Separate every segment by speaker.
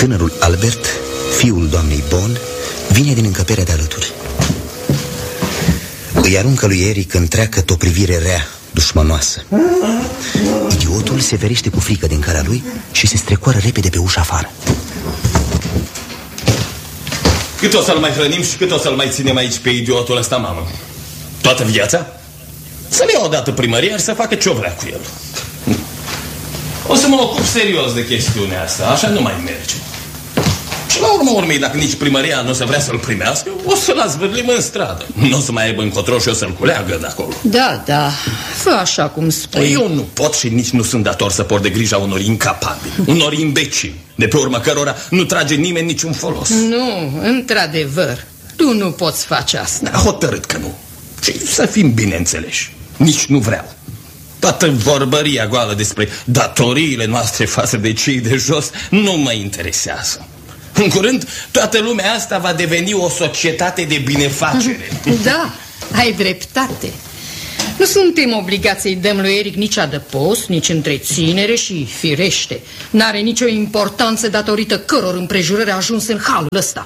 Speaker 1: Tânărul Albert, fiul doamnei Bon, vine din încăperea de alături. Îi aruncă lui Eric întreagăt o privire rea, dușmănoasă. Idiotul se ferește cu frică din cara lui și se strecoară repede pe ușa afară.
Speaker 2: Cât o să-l mai hrănim și cât o să-l mai ținem aici pe idiotul ăsta, mamă? Toată viața? Să-l ia odată primăria și să facă ce-o vrea cu el. O să mă ocup serios de chestiunea asta, așa nu mai merge. Și la urmă urmei, dacă nici primăria nu o să vrea să-l primească, o să-l azvârlim în stradă. Nu o să mai aibă încotro și o să-l culeagă de acolo.
Speaker 3: Da, da, fă așa cum spui.
Speaker 2: Eu nu pot și nici nu sunt dator să port de grija unor incapabili, unor imbecili, de pe urma cărora nu trage nimeni niciun folos.
Speaker 3: Nu, într-adevăr, tu nu poți face asta.
Speaker 2: Da, hotărât că nu. Și să fim bineînțeleși, nici nu vreau. Toată vorbăria goală despre datoriile noastre față de cei de jos nu mă interesează. În curând, toată lumea asta va deveni o societate de binefacere.
Speaker 3: Da, ai dreptate. Nu suntem obligați să-i dăm lui Eric nici adăpost, nici întreținere și, firește, n-are nicio importanță datorită căror împrejurări a ajuns în halul ăsta.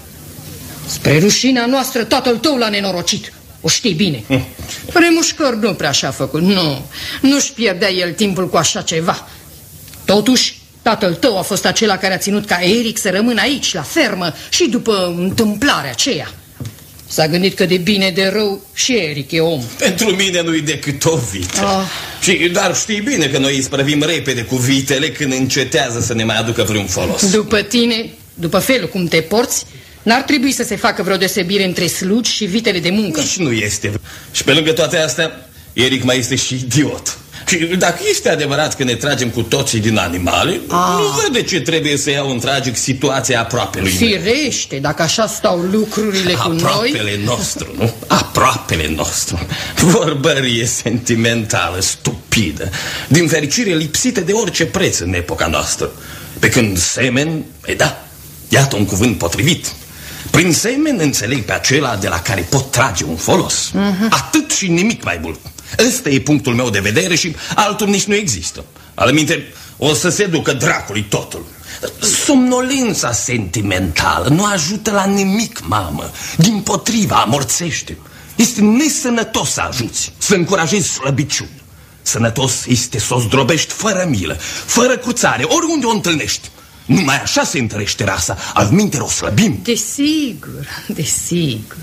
Speaker 3: Spre rușinea noastră, tatăl tău l-a nenorocit. O știi bine. Remușcăr nu prea așa făcut. Nu-și pierdea el timpul cu așa ceva. Totuși, tatăl tău a fost acela care a ținut ca Eric să rămână aici, la fermă, și după întâmplarea aceea. S-a gândit că de bine de rău și Eric e om.
Speaker 2: Pentru mine nu-i decât o vită. Dar știi bine că noi îi sprăvim repede cu vitele când încetează să ne mai aducă vreun folos.
Speaker 3: După tine, după felul cum te porți, n-ar trebui să se facă vreo deosebire între slugi și vitele de muncă.
Speaker 2: Nici nu este. Și pe lângă toate astea, Eric mai este și idiot. Și dacă este adevărat că ne tragem cu toții din animale, nu văd de ce trebuie să iau în tragic situația aproapelui.
Speaker 3: Firește, dacă așa stau lucrurile cu noi.
Speaker 2: Aproapele nostru, nu? Aproapele nostru. Vorbărie sentimentală, stupidă, din fericire lipsită de orice preț în epoca noastră. Pe când semen, da, iată un cuvânt potrivit. Prin semen înțeleg pe acela de la care pot trage un folos. Atât și nimic mai mult. Ăsta e punctul meu de vedere și altul nici nu există. Alminte, o să se ducă dracului totul. Somnolența sentimentală nu ajută la nimic, mamă. Dimpotriva, amorțește. Este nesănătos să ajuți, să încurajezi slăbiciuni. Sănătos este să o zdrobești fără milă, fără cruțare, oriunde o întâlnești. Numai așa se întărește rasa, altminteri o slăbim.
Speaker 3: Desigur, desigur,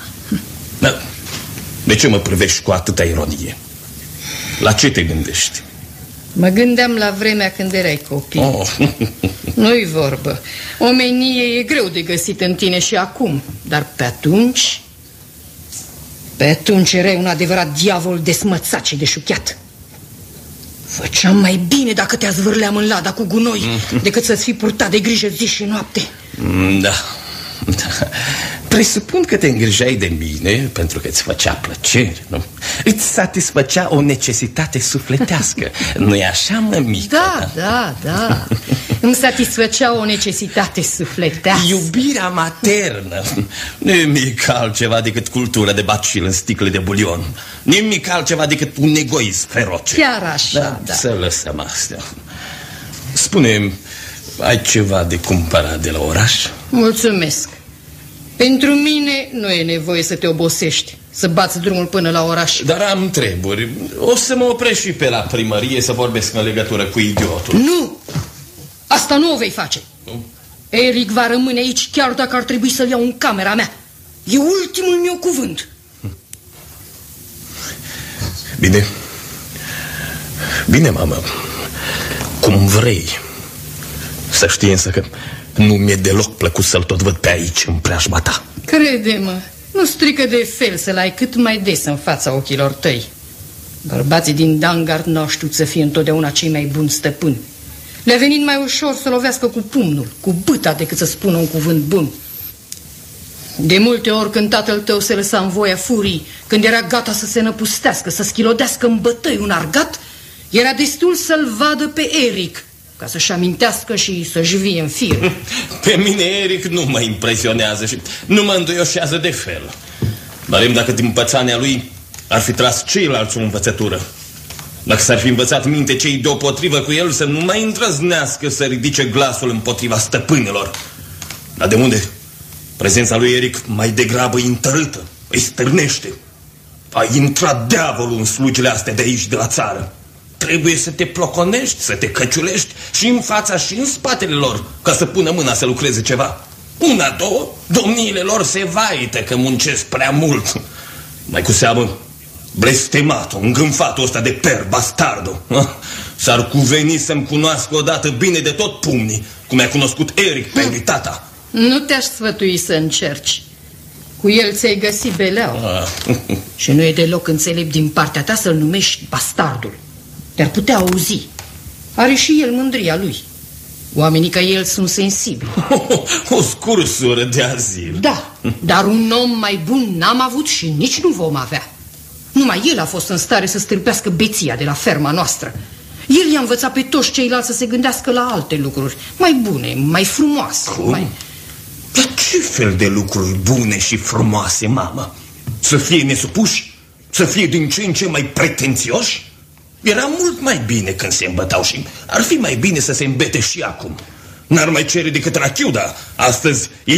Speaker 2: da. De ce mă privești cu atâta ironie? La ce te gândești?
Speaker 3: Mă gândeam la vremea când erai copil. Nu-i vorbă. Omenie e greu de găsit în tine și acum. Dar pe atunci erai un adevărat diavol desmățat și deșuchiat. Făceam mai bine dacă te azvârleam în lada cu gunoi decât să-ți fi purtat de grijă zi și noapte.
Speaker 2: Da. Presupun că te îngrijai de mine pentru că îți făcea plăcere, nu? Îți satisfăcea o necesitate sufletească. Nu-i așa, mămică?
Speaker 3: Da. Îmi satisfăcea o necesitate sufletească.
Speaker 2: Iubirea maternă. Nimic altceva decât cultură de bacil în sticle de bulion. Nimic altceva decât un egoism feroce.
Speaker 3: Chiar așa, da.
Speaker 2: Să lăsăm astea. Spune-mi, ai ceva de cumpărat de la oraș?
Speaker 3: Mulțumesc. Pentru mine nu e nevoie să te obosești, să bați drumul până la oraș.
Speaker 2: Dar am treburi. O să mă opresc și pe la primărie să vorbesc în legătură cu idiotul.
Speaker 3: Nu! Asta nu o vei face.
Speaker 2: Nu?
Speaker 3: Eric va rămâne aici chiar dacă ar trebui să-l iau în camera mea. E ultimul meu cuvânt.
Speaker 2: Bine. Bine, mamă. Cum vrei. Să știi însă că nu mi-e deloc plăcut să-l tot văd pe aici, în preajma ta.
Speaker 3: Crede-mă, nu strică de fel să-l ai cât mai des în fața ochilor tăi. Bărbații din Dangard n-au știut să fie întotdeauna cei mai buni stăpâni. Le-a venit mai ușor să lovească cu pumnul, cu bâta, decât să spună un cuvânt bun. De multe ori când tatăl tău se lăsa în voia furii, când era gata să se năpustească, să schilodească în bătăi un argat, era destul să-l vadă pe Eric, ca să-și amintească și să-și vie în fir.
Speaker 2: Pe mine Eric nu mă impresionează și nu mă înduioșează de fel. Dar dacă din pățania lui ar fi tras ceilalți o învățătură. Dacă s-ar fi învățat minte cei deopotrivă cu el să nu mai îndrăznească să ridice glasul împotriva stăpânilor. Dar de unde? Prezența lui Eric mai degrabă îi întărâtă, îi stârnește. A intrat diavolul în slugile astea de aici, de la țară. Trebuie să te ploconești, să te căciulești și în fața și în spatele lor, ca să pună mâna să lucreze ceva. Una, două, domniile lor se vaită că muncesc prea mult. Mai cu seamă, blestematul, îngânfatul ăsta de per, bastardo. S-ar cuveni să-mi cunoască odată bine de tot pumnii, cum mi-a cunoscut Eric pe lui tata.
Speaker 3: Nu te-aș sfătui să încerci. Cu el ți-ai găsit beleaua. Și nu e deloc înțelept din partea ta să-l numești bastardul. Te-ar putea auzi. Are și el mândria lui. Oamenii ca el sunt sensibili.
Speaker 2: O scursură de azil.
Speaker 3: Da, dar un om mai bun n-am avut și nici nu vom avea. Numai el a fost în stare să stârpească beția de la ferma noastră. El i-a învățat pe toți ceilalți să se gândească la alte lucruri, mai bune, mai frumoase. Mai...
Speaker 2: Dar ce fel de lucruri bune și frumoase, mamă? Să fie nesupuși? Să fie din ce în ce mai pretențioși? Era mult mai bine când se îmbătau și ar fi mai bine să se îmbete și acum. N-ar mai cere decât rachiu, dar astăzi